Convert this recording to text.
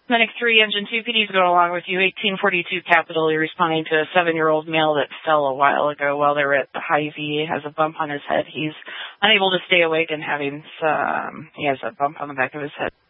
Medic 3, Engine 2, PD's going along with you. 1842 Capital, you're responding to a 7-year-old male that fell a while ago while they were at the Hy-Vee. He has a bump on his head. He's unable to stay awake and he has a bump on the back of his head.